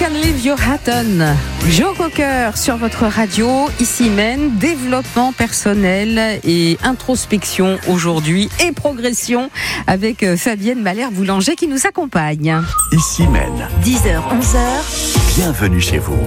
Can leave your hat on. Joe Cocker sur votre radio, ici mène développement personnel et introspection aujourd'hui et progression avec Fabienne Malher-Boulanger qui nous accompagne. Ici mène. 10h, 11h. Bienvenue chez vous.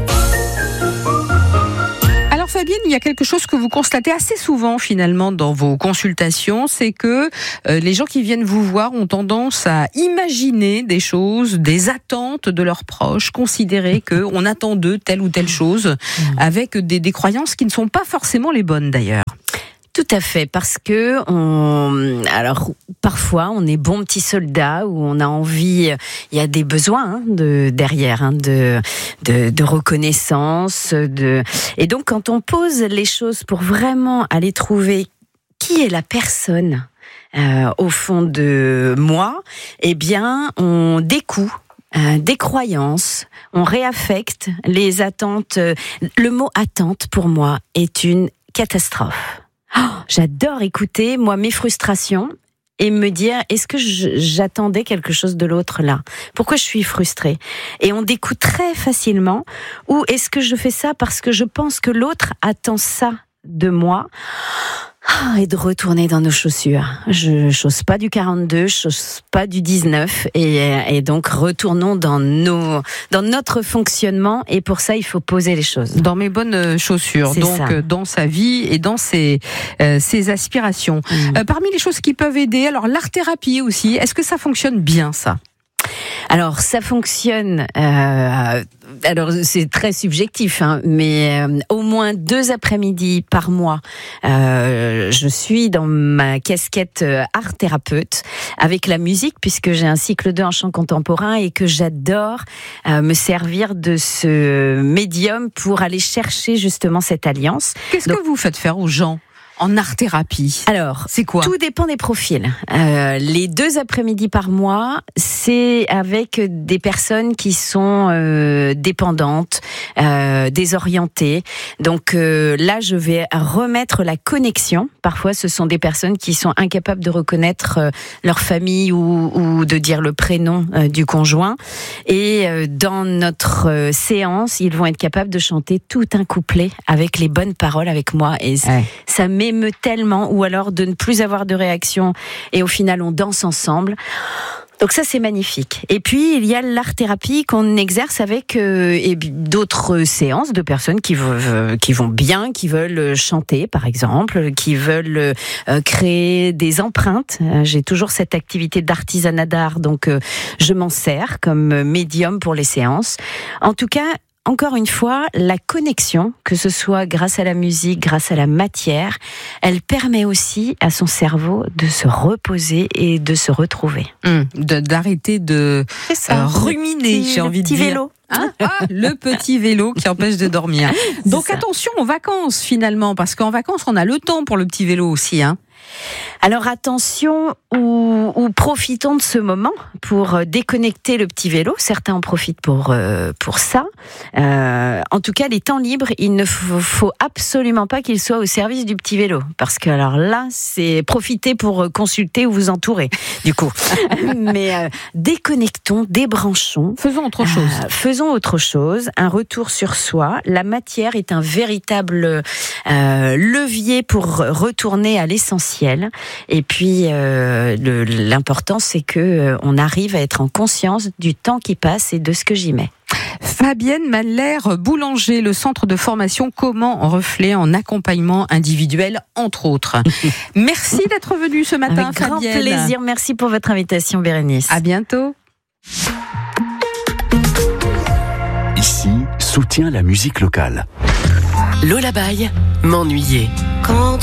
Alors Fabienne, il y a quelque chose que vous constatez assez souvent finalement dans vos consultations, c'est que les gens qui viennent vous voir ont tendance à imaginer des choses, des attentes de leurs proches, considérer qu'on attend d'eux telle ou telle chose, avec des croyances qui ne sont pas forcément les bonnes d'ailleurs. Tout à fait, parce que alors parfois on est bon petit soldat où on a envie, il y a des besoins derrière, de reconnaissance, et donc quand on pose les choses pour vraiment aller trouver qui est la personne au fond de moi, eh bien on découe des croyances, on réaffecte les attentes. Le mot attente pour moi est une catastrophe. J'adore écouter, moi, mes frustrations et me dire, est-ce que j'attendais quelque chose de l'autre là ? Pourquoi je suis frustrée ? Et on découle très facilement. Ou est-ce que je fais ça parce que je pense que l'autre attend ça de moi ? Et de retourner dans nos chaussures. Je chausse pas du 42, je chausse pas du 19, et donc retournons dans notre fonctionnement, et pour ça il faut poser les choses. Dans mes bonnes chaussures, c'est donc ça. Dans sa vie et dans ses aspirations. Parmi les choses qui peuvent aider, alors l'art-thérapie aussi, est-ce que ça fonctionne bien ça ? Alors ça fonctionne, alors c'est très subjectif, mais au moins 2 après-midi par mois, je suis dans ma casquette art thérapeute avec la musique, puisque j'ai un cycle 2 en chant contemporain et que j'adore me servir de ce médium pour aller chercher justement cette alliance. Qu'est-ce que vous faites faire aux gens en art-thérapie ? Alors, c'est quoi ? Tout dépend des profils. Les 2 après-midi par mois, c'est avec des personnes qui sont dépendantes, désorientées. Donc là, je vais remettre la connexion. Parfois, ce sont des personnes qui sont incapables de reconnaître leur famille ou de dire le prénom du conjoint. Et dans notre séance, ils vont être capables de chanter tout un couplet avec les bonnes paroles avec moi. Et ça m'émeut tellement, ou alors de ne plus avoir de réaction et au final on danse ensemble. Donc ça c'est magnifique. Et puis il y a l'art-thérapie qu'on exerce avec d'autres séances de personnes qui vont bien, qui veulent chanter par exemple, qui veulent créer des empreintes. J'ai toujours cette activité d'artisanat d'art, donc je m'en sers comme médium pour les séances. En tout cas, encore une fois, la connexion, que ce soit grâce à la musique, grâce à la matière, elle permet aussi à son cerveau de se reposer et de se retrouver. D'arrêter de ruminer, j'ai envie de dire. Vélo. Le petit vélo qui empêche de dormir. Donc attention aux vacances finalement, parce qu'en vacances on a le temps pour le petit vélo aussi. Alors attention, ou profitons de ce moment pour déconnecter le petit vélo. Certains en profitent pour ça. En tout cas, les temps libres, il ne faut absolument pas qu'ils soient au service du petit vélo, parce que alors là, c'est profiter pour consulter ou vous entourer. Du coup, mais déconnectons, débranchons. Faisons autre chose. Un retour sur soi. La matière est un véritable levier pour retourner à l'essentiel. Et puis l'important c'est que on arrive à être en conscience du temps qui passe et de ce que j'y mets. Fabienne Malher-Boulanger, le centre de formation Comment Reflet en accompagnement individuel entre autres. Merci d'être venue ce matin, avec Fabienne. Grand plaisir, merci pour votre invitation, Bérénice. À bientôt. Ici, soutient la musique locale. Lullaby, m'ennuyer. Quand